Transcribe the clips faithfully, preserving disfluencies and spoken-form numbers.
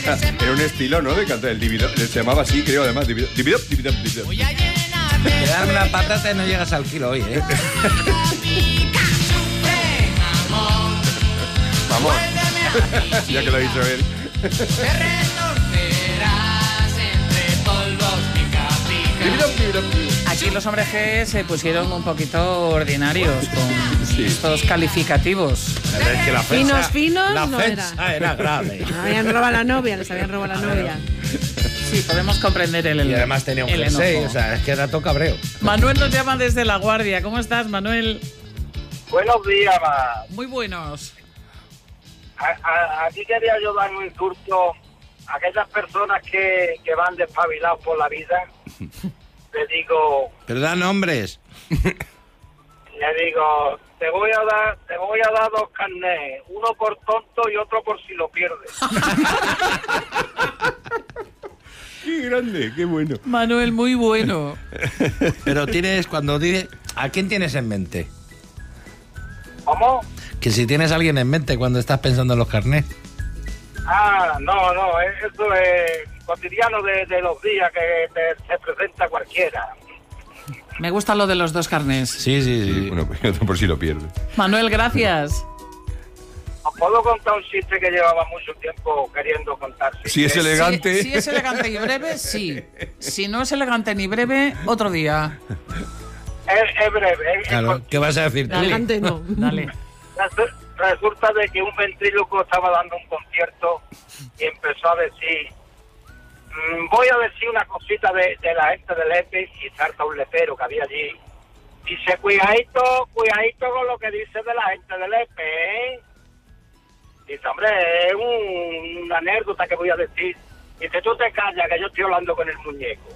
sea, era un estilo, ¿no? De cantar el divido. Se llamaba así, creo, además. Divido, divido, divido, divido. Te dan una patata y no llegas al kilo hoy, ¿eh? Vamos. Ya que lo ha dicho él. Aquí los hombres G se pusieron un poquito ordinarios con sí. estos calificativos. Es que la ofensa, finos, finos, la no ofensa era. era grave. Les habían robado a la novia, les habían robado a la novia. Sí, podemos comprender el enojo. Y además tenía un jersey, o sea, es que era todo cabreo. Manuel nos llama desde La Guardia. ¿Cómo estás, Manuel? Buenos días, ma. Muy buenos. A, a, aquí quería yo dar un insulto a aquellas personas que, que van despabilados por la vida. Le digo... Pero da nombres. Le digo, te voy a dar te voy a dar dos carnés, uno por tonto y otro por si lo pierdes. Qué grande, qué bueno. Manuel, muy bueno. Pero tienes, cuando dices... ¿A quién tienes en mente? ¿Cómo? Que si tienes a alguien en mente cuando estás pensando en los carnés. Ah, no, no, eso es cotidiano de, de los días que te, se presenta cualquiera. Me gusta lo de los dos carnés. Sí, sí, sí. sí. Bueno, pues por si lo pierdes. Manuel, gracias. Os puedo contar un chiste que llevaba mucho tiempo queriendo contar. Si es elegante. Si, si es elegante y breve, sí. Si no es elegante ni breve, otro día. Es, es breve. Es, Claro, es ¿qué vas a decir tú? Elegante no. Dale. Resulta de que un ventríloco estaba dando un concierto y empezó a decir, mmm, voy a decir una cosita de, de la gente del E P E, y salta un lepero que había allí. Dice, cuidadito, cuidadito con lo que dice de la gente del E P E, ¿eh? Dice, hombre, es un, una anécdota que voy a decir. Dice, tú te callas, que yo estoy hablando con el muñeco.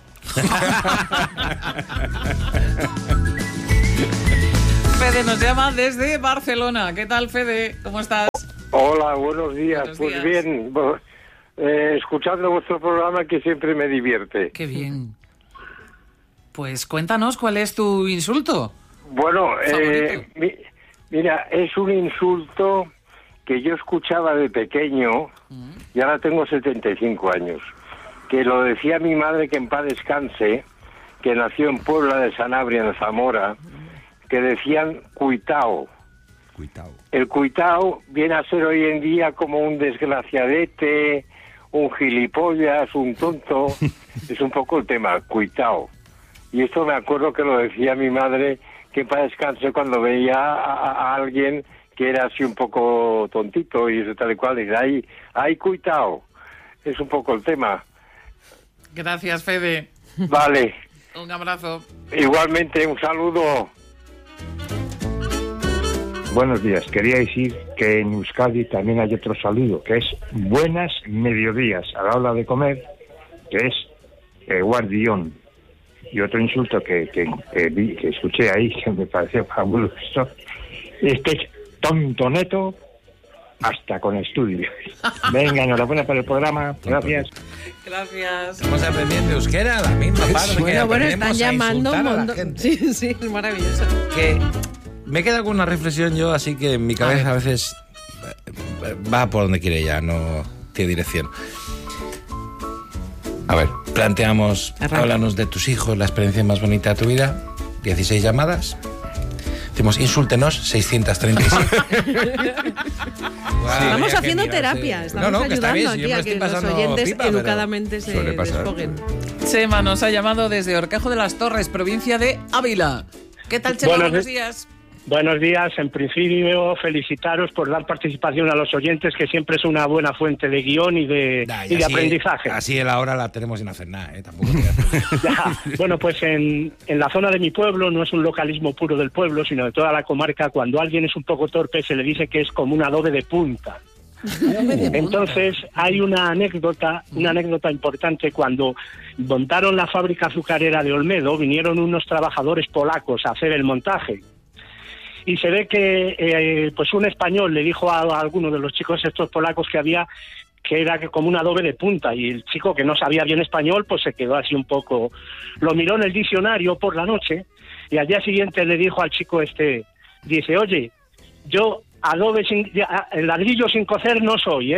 Fede nos llama desde Barcelona. ¿Qué tal, Fede? ¿Cómo estás? Hola, buenos días. Buenos pues días. bien, eh, escuchando vuestro programa que siempre me divierte. Qué bien. Pues cuéntanos cuál es tu insulto. Bueno, eh, Favorito. mi, mira, es un insulto que yo escuchaba de pequeño, Mm. y ahora tengo setenta y cinco años, que lo decía mi madre, que en paz descanse, que nació en Puebla de Sanabria, en Zamora, que decían cuitao. Cuidado. El cuitao viene a ser hoy en día como un desgraciadete, un gilipollas, un tonto. Es un poco el tema, cuitao. Y esto me acuerdo que lo decía mi madre, que para descansar cuando veía a, a, a alguien que era así un poco tontito y eso tal y cual, y dice, ay, ay, cuitao. Es un poco el tema. Gracias, Fede. Vale. Un abrazo. Igualmente, un saludo. Buenos días. Quería decir que en Euskadi también hay otro saludo, que es buenas mediodías a la hora de comer, que es eh, guardión. Y otro insulto que, que, que, vi, que escuché ahí, que me pareció fabuloso, es que es tontoneto hasta con estudio. Venga, enhorabuena por el programa. Gracias. Gracias. Estamos aprendiendo euskera a la misma parte que Bueno, bueno, aprendemos están a llamando un insultar a la montón. gente. Sí, sí, es maravilloso. Que me queda con una reflexión yo, así que en mi cabeza a veces eh, va por donde quiere ya, no tiene dirección. A ver, planteamos, Arranca. háblanos de tus hijos, la experiencia más bonita de tu vida, dieciséis llamadas. Decimos, insúltenos, seiscientos treinta y siete. Estamos haciendo terapia, estamos No, no, que está ayudando bien, si yo aquí me a estoy que los pasando oyentes pipa, pero educadamente se suele pasar. desfoguen. Chema nos ha llamado desde Horcajo de las Torres, provincia de Ávila. ¿Qué tal, Chema? Buenos Buenos di- días. Buenos días. En principio, felicitaros por dar participación a los oyentes, que siempre es una buena fuente de guión y de, Nah, y de así, aprendizaje. Así el ahora la tenemos sin hacer nada, ¿eh? Tampoco te voy a hacer. Ya. Bueno, pues en, en la zona de mi pueblo, no es un localismo puro del pueblo, sino de toda la comarca, cuando alguien es un poco torpe se le dice que es como un adobe de punta. Entonces hay una anécdota, una anécdota importante. Cuando montaron la fábrica azucarera de Olmedo, vinieron unos trabajadores polacos a hacer el montaje. Y se ve que eh, pues un español le dijo a, a alguno de los chicos estos polacos que había que era como un adobe de punta, y el chico, que no sabía bien español, pues se quedó así un poco, lo miró en el diccionario por la noche, y al día siguiente le dijo al chico este, dice, oye, yo adobe sin, el ladrillo sin cocer no soy, ¿eh?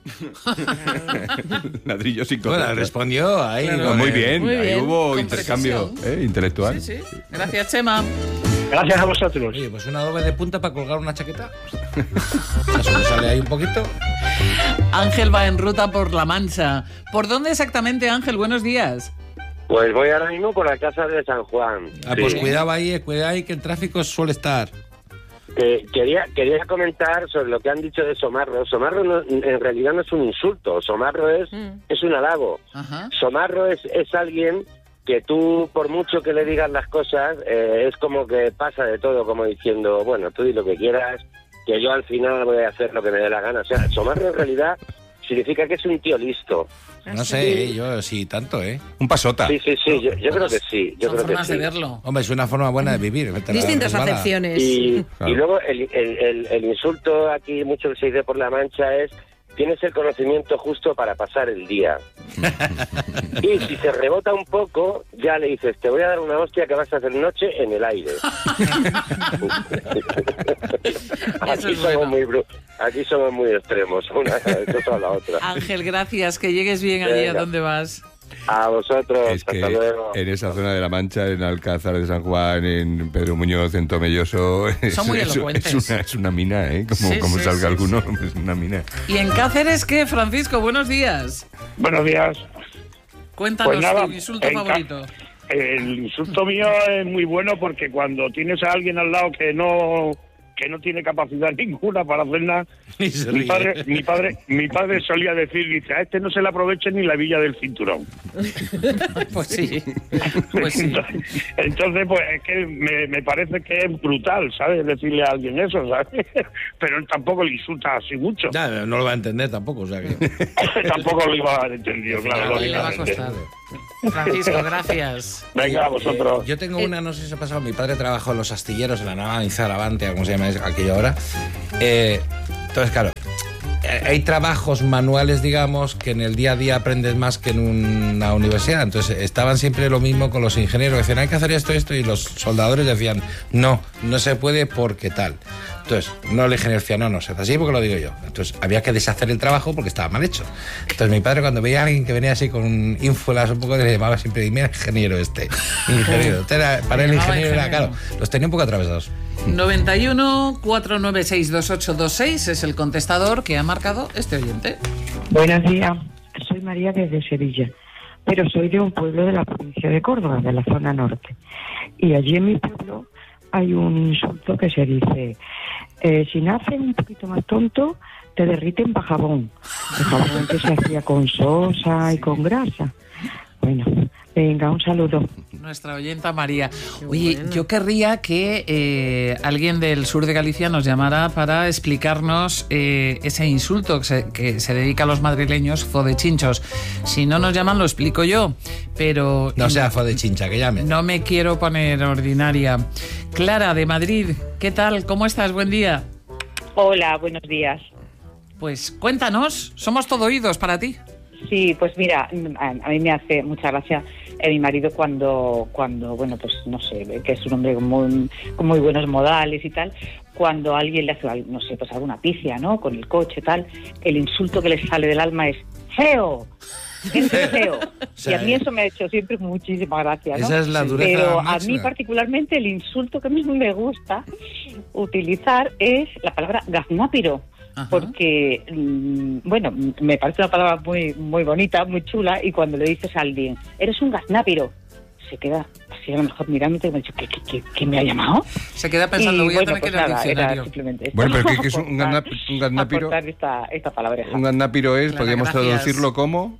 Ladrillo sin Bueno, coger. respondió ahí. Claro. con Muy el- bien, Muy ahí bien, hubo con intercambio precisión. ¿eh? intelectual. Sí, sí. Gracias, Chema. Gracias a vosotros. Oye, pues una doble de punta para colgar una chaqueta. Eso le sale ahí un poquito. Ángel va en ruta por La Mancha. ¿Por dónde exactamente, Ángel? Buenos días. Pues voy ahora mismo por la casa de San Juan. Ah, Sí. pues cuidado ahí, eh, cuidado ahí que el tráfico suele estar. Eh, quería quería comentar sobre lo que han dicho de Somarro. Somarro no- en realidad no es un insulto. Somarro es, Mm. es un halago. Ajá. Somarro es, es alguien que tú, por mucho que le digas las cosas, eh, es como que pasa de todo, como diciendo, bueno, tú di lo que quieras, que yo al final voy a hacer lo que me dé la gana. O sea, Somarro en realidad significa que es un tío listo. No sé, eh, yo sí, tanto, ¿eh? Un pasota. Sí, sí, sí, yo, yo creo que sí. Yo Son creo que formas sí. de verlo. Hombre, es una forma buena de vivir. Te la Distintas resbala. acepciones. Y, Claro. y luego el, el, el, el insulto aquí, mucho que se dice por La Mancha, es tienes el conocimiento justo para pasar el día. Y si se rebota un poco, ya le dices, te voy a dar una hostia que vas a hacer noche en el aire. Aquí es somos bueno. muy bru- aquí somos muy extremos, una cosa a la otra. Ángel, gracias. Que llegues bien allí a Venga. donde vas. A vosotros, Es que hasta luego. en esa zona de La Mancha, en Alcázar de San Juan, en Pedro Muñoz, en Tomelloso, es, Son muy es- elocuentes. es una, es una mina, ¿eh? Como, Sí, como sí, salga sí, alguno, es una mina. ¿Y en Cáceres qué, Francisco? Buenos días. Buenos días. Cuéntanos Pues nada, tu insulto en Cá- favorito. El insulto mío es muy bueno porque cuando tienes a alguien al lado que no que no tiene capacidad ninguna para hacer nada, Y se mi ríe. padre, mi padre, mi padre solía decir, dice, a este no se le aproveche ni la villa del cinturón. Pues sí. Pues sí. Entonces, pues es que me, me parece que es brutal, ¿sabes? Decirle a alguien eso, ¿sabes? Pero él tampoco le insulta así mucho. Ya, no lo va a entender tampoco, o sea que... Tampoco lo iba a haber entendido, claro. Ahí le va a lógicamente. costar. Francisco, gracias. Venga, a vosotros. Yo tengo una, no sé si se ha pasado, mi padre trabajó en los astilleros, en la nava en Zaravante, como se llama aquello ahora. Eh, entonces, claro, eh, hay trabajos manuales, digamos, que en el día a día aprendes más que en una universidad. Entonces, estaban siempre lo mismo con los ingenieros, que decían, hay que hacer esto, esto, y los soldadores decían, no, no se puede porque tal. Entonces, no, el ingeniero decía, no, no, se hace así porque lo digo yo. Entonces, había que deshacer el trabajo porque estaba mal hecho. Entonces, mi padre, cuando veía a alguien que venía así con un ínfulas un poco, le llamaba siempre, mira, ingeniero este, ingeniero. Este era- para el Le llamaba ingeniero era, ingeniero. claro, los tenía un poco atravesados. noventa y uno, cuatrocientos noventa y seis, veintiocho veintiséis es el contestador que ha marcado este oyente. Buenos días, soy María desde Sevilla, pero soy de un pueblo de la provincia de Córdoba, de la zona norte. Y allí en mi pueblo hay un insulto que se dice, eh, si naces un poquito más tonto, te derriten para jabón. El jabón que se hacía con sosa y con grasa. Bueno, venga, un saludo. Nuestra oyenta María. Oye, yo querría que eh, alguien del sur de Galicia nos llamara para explicarnos eh, ese insulto que se, que se dedica a los madrileños, fodechinchos. Si no nos llaman, lo explico yo, pero... No sea fue de chincha, que llamen. No me quiero poner ordinaria. Clara, de Madrid, ¿qué tal? ¿Cómo estás? Buen día. Hola, buenos días. Pues cuéntanos, somos todo oídos para ti. Sí, pues mira, a, a mí me hace mucha gracia eh, mi marido cuando, cuando, bueno, pues no sé, que es un hombre con muy, con muy buenos modales y tal, cuando alguien le hace, no sé, pues alguna picia, ¿no?, con el coche tal, el insulto que le sale del alma es ¡feo! ¡Es feo! O sea, y a mí eso me ha hecho siempre muchísima gracia, ¿no? esa es la dureza Pero a máxima. mí particularmente el insulto que a mí me gusta utilizar es la palabra gaznápiro. Ajá. Porque, mmm, bueno, me parece una palabra muy muy bonita, muy chula, y cuando le dices a alguien, eres un gaznápiro, se queda así a lo mejor mirándote y me ha dicho, ¿qué, qué, qué, qué me ha llamado? Se queda pensando, Y, voy a bueno, tener que pues ir al nada, era diccionario. simplemente esto. Bueno, pero ¿qué, qué es un, Aportar- gazna- un gaznápiro? aportar esta, esta palabra. Un gaznápiro es, Clara, podríamos gracias. traducirlo como...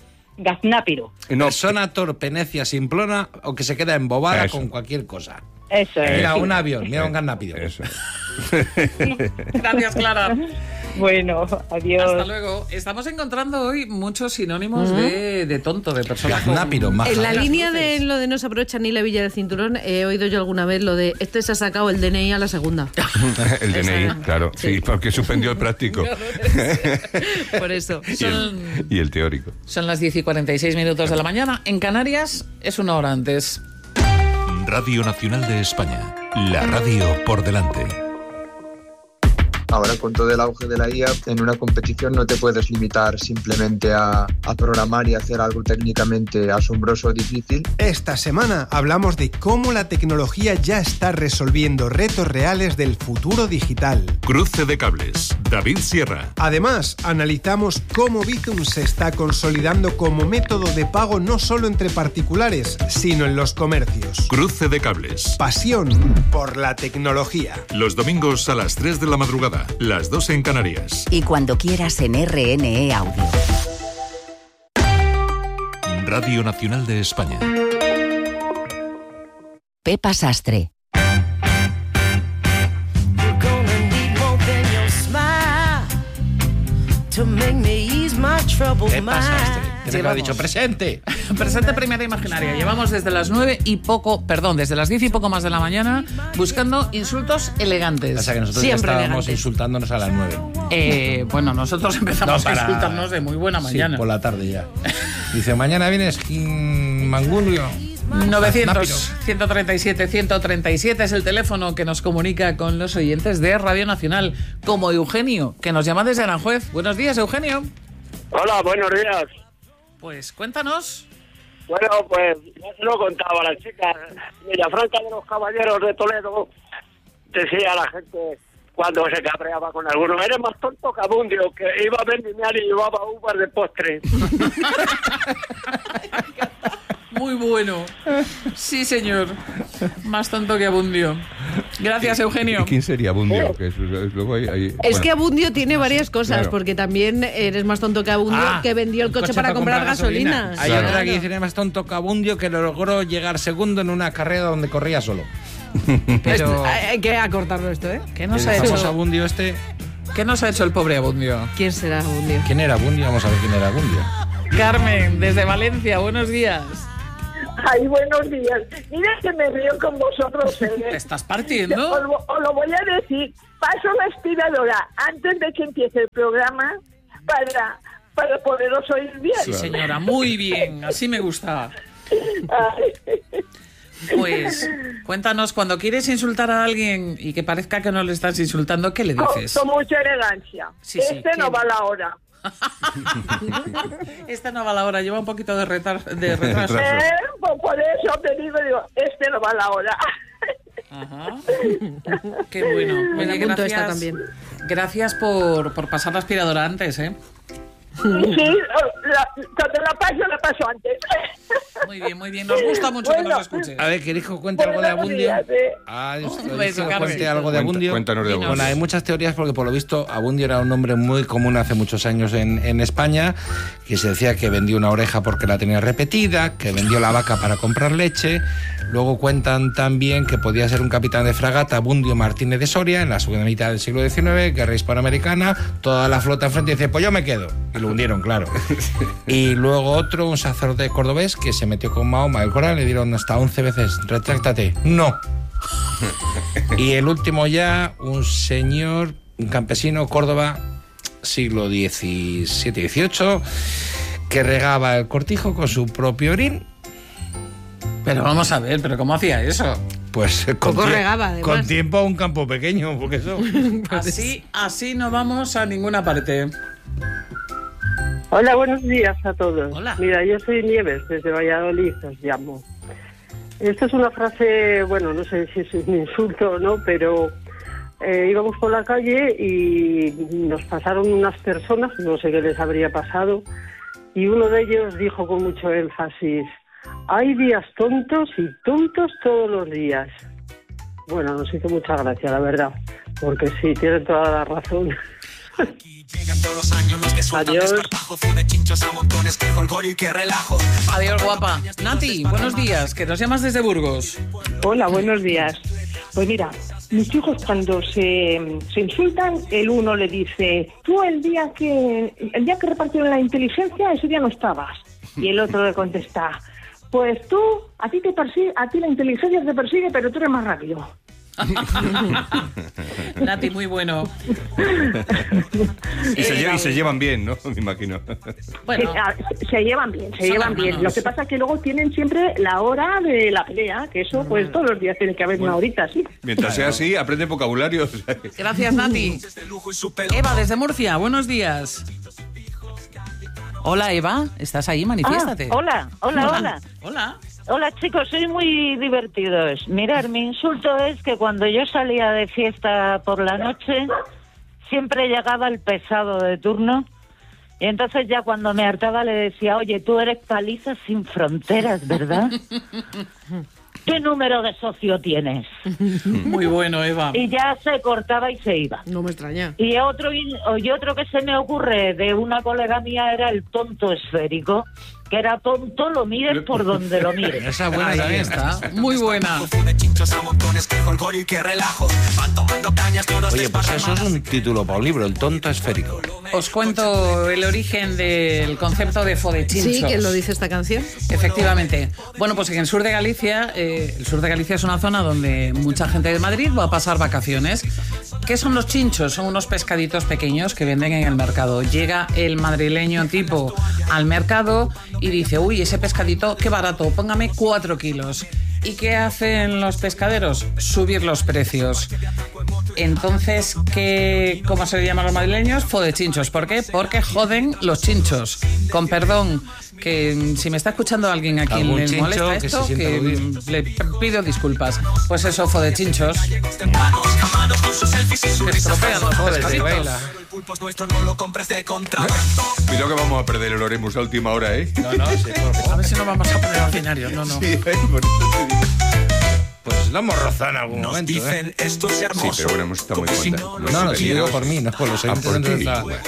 Gaznápiro, Eh, No, Persona torpe, necia, simplona o que se queda embobada Eso. con cualquier cosa. eso es. Mira, sí. un avión, mira un garnápido. eso. Gracias, Clara. Bueno, adiós. Hasta luego. Estamos encontrando hoy muchos sinónimos de, de tonto, de persona con- Gaznápiro, maja. En la Las línea luces. de lo de no se aprovecha ni la villa del cinturón, he oído yo alguna vez lo de este se ha sacado el D N I a la segunda. El D N I, claro. Sí, Sí. porque suspendió el práctico. Por eso. Y Son, el, y el teórico. son las diez y cuarenta y seis minutos de la mañana. En Canarias es una hora antes. Radio Nacional de España. La radio por delante. Ahora con todo el auge de la I A, en una competición no te puedes limitar simplemente a, a programar y hacer algo técnicamente asombroso o difícil. Esta semana hablamos de cómo la tecnología ya está resolviendo retos reales del futuro digital. Cruce de cables. David Sierra. Además, analizamos cómo Bizum se está consolidando como método de pago no solo entre particulares, sino en los comercios. Cruce de cables. Pasión por la tecnología. Los domingos a las tres de la madrugada, las dos en Canarias. Y cuando quieras en R N E Audio. Radio Nacional de España. Pepa Sastre. ¿Qué pasaste? ¿Qué te ha dicho? ¡Presente! Presente Primera Imaginaria. Llevamos desde las nueve y poco, perdón, desde las diez y poco más de la mañana buscando insultos elegantes. O sea que nosotros ya Siempre estábamos elegantes. insultándonos a las nueve. Eh, bueno, nosotros empezamos No, para- a insultarnos de muy buena mañana. Sí, por la tarde ya. Dice, mañana vienes Mangulio. novecientos, ciento treinta y siete, ciento treinta y siete es el teléfono que nos comunica con los oyentes de Radio Nacional, como Eugenio, que nos llama desde Aranjuez. Buenos días, Eugenio. Hola, buenos días. Pues cuéntanos. Bueno, pues ya se lo contaba a la chica. Villafranca de los Caballeros de Toledo decía a la gente cuando se cabreaba con alguno: eres más tonto que Abundio, que iba a vendimiar y llevaba uvas de postre. Muy bueno. Sí, señor. Más tonto que Abundio. Gracias, Eugenio. ¿Quién sería Abundio? Que es- es- luego hay- hay- Es bueno. que Abundio tiene varias cosas, Claro. porque también eres más tonto que Abundio, Ah, que vendió el coche, para, comprar gasolina. Hay otra que dice más tonto que Abundio, que logró llegar segundo en una carrera donde corría solo. Pero Hay hay que acortarlo esto, ¿eh? ¿qué nos El ha famoso hecho? Abundio este. ¿Qué nos ha hecho el pobre Abundio? ¿Quién será Abundio? ¿Quién era Abundio? Vamos a ver quién era Abundio. Carmen, desde Valencia, buenos días. Ay, buenos días. Mira que me río con vosotros. ¿eh? ¿Te estás partiendo? Os, lo- os lo voy a decir. Paso la aspiradora antes de que empiece el programa para, para poderos oír bien. Sí, señora, muy bien. Así me gusta. Ay. Pues cuéntanos, cuando quieres insultar a alguien y que parezca que no le estás insultando, ¿qué le Con, dices? con mucha elegancia. Sí, sí, este no ¿quién? va a la hora. Esta no va a la hora, lleva un poquito de, retar- de retraso. Eh, pues por eso te digo, digo, este no va a la hora. Ajá. Qué bueno. Me Oye, apunto gracias, esta también. gracias por, por pasar la aspiradora antes, ¿eh? Sí, la, cuando la paso, la paso antes. Muy bien, muy bien. Nos gusta mucho que Bueno. nos escuches. A ver, ¿queréis que os cuente algo de Buenos Abundio? días, eh. Ah, Un esto, beso, que Carmen. cuente algo de Cuenta- Abundio. cuéntanos de Abundio. Bueno, hay muchas teorías porque por lo visto Abundio era un nombre muy común hace muchos años en, en España, que se decía que vendió una oreja porque la tenía repetida, que vendió la vaca para comprar leche. Luego cuentan también que podía ser un capitán de fragata, Abundio Martínez de Soria, en la segunda mitad del siglo diecinueve, guerra hispanoamericana, toda la flota enfrente y dice, pues yo me quedo. Y lo hundieron, claro. Y luego otro, un sacerdote cordobés que se metió con Mahoma el Corán, le dieron hasta once veces, retráctate. No. Y el último ya, un señor, un campesino, Córdoba, siglo diecisiete dieciocho, que regaba el cortijo con su propio orín. Pero vamos a ver, ¿pero cómo hacía eso? Pues con, Poco tie- regaba, además. con tiempo a un campo pequeño, porque eso... Así, así no vamos a ninguna parte. Hola, buenos días a todos. Hola. Mira, yo soy Nieves, desde Valladolid os llamo. Esta es una frase, bueno, no sé si es un insulto o no, pero eh, íbamos por la calle y nos pasaron unas personas, no sé qué les habría pasado, y uno de ellos dijo con mucho énfasis: hay días tontos y tontos todos los días. Bueno, nos hizo mucha gracia, la verdad, porque sí, tiene toda la razón. Adiós. Adiós, guapa. Nati, buenos días, que nos llamas desde Burgos. Hola, buenos días. Pues mira, mis hijos cuando se, se insultan, el uno le dice, tú el día que el día que repartieron la inteligencia, ese día no estabas. Y el otro le contesta, pues tú, a ti te persigue, a ti la inteligencia te persigue, pero tú eres más rápido. Nati, muy bueno. Y se, lle- y se llevan bien, ¿no? Me imagino. Bueno, se, se llevan bien, se llevan bien. Lo que pasa es que luego tienen siempre la hora de la pelea, que eso pues todos los días tiene que haber bueno, una horita, sí. Mientras sea así, aprende vocabulario. Gracias, Nati. Eva, desde Murcia, buenos días. Hola, Eva, ¿estás ahí? Manifiéstate. Ah, hola, hola, hola, hola. Hola. Hola, chicos, sois muy divertidos. Mirad, mi insulto es que cuando yo salía de fiesta por la noche, siempre llegaba el pesado de turno. Y entonces ya cuando me hartaba le decía, oye, tú eres Palizas sin Fronteras, ¿verdad? ¿Qué número de socio tienes? Muy bueno, Eva. Y ya se cortaba y se iba. No me extraña. Y otro, y otro que se me ocurre de una colega mía era el tonto esférico, que era tonto, lo mires por donde lo mires. Esa buena también está. Muy buena. Oye, pues eso es un título para un libro, El tonto esférico. Os cuento el origen del concepto de fodechinchos. Sí, que lo dice esta canción. Efectivamente. Bueno, pues en el sur de Galicia, eh, el sur de Galicia es una zona donde mucha gente de Madrid va a pasar vacaciones. ¿Qué son los chinchos? Son unos pescaditos pequeños que venden en el mercado. Llega el madrileño tipo al mercado y dice, uy, ese pescadito, qué barato, póngame cuatro kilos. ¿Y qué hacen los pescaderos? Subir los precios. Entonces, ¿qué, ¿cómo se le llaman los madrileños? Fodechinchos. ¿Por qué? Porque joden los chinchos. Con perdón, que si me está escuchando alguien a quien le molesta esto, que, que le pido disculpas. Pues eso, fodechinchos. Se estropean los pescaditos. Mira que vamos a perder el Oremus a última hora, ¿eh? No, no, sí, a ver si nos vamos a poner ordinarios. No, no. Sí, por eso te digo. Pues lo hemos rozado en algún momento, ¿eh? Sí, pero bueno, hemos estado muy contentos. No, no, si digo por mí, no por los Ah, oyentes por de ti. nuestra